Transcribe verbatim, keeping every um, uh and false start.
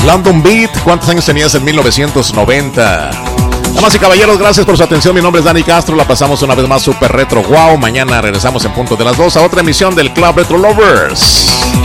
London Beat, ¿cuántos años tenías en mil novecientos noventa? Damas y caballeros, gracias por su atención. Mi nombre es Dani Castro. La pasamos una vez más super retro. Wow. Mañana regresamos en punto de las dos a otra emisión del Club Retro Lovers.